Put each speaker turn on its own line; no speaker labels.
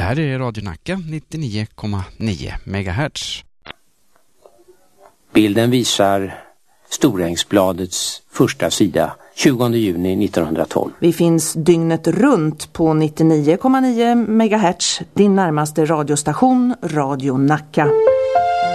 här är Radio Nacka 99,9 MHz.
Bilden visar Storängsbladets första sida 20 juni 1912.
Vi finns dygnet runt på 99,9 MHz, din närmaste radiostation, Radio Nacka.